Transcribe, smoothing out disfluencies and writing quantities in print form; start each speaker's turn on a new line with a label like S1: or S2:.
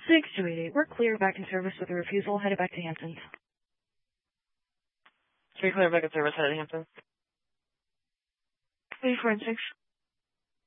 S1: 6288, we're clear back in service with a refusal, headed back to Hamptons.
S2: 3 clear back in service, headed to Hamptons.
S1: 346.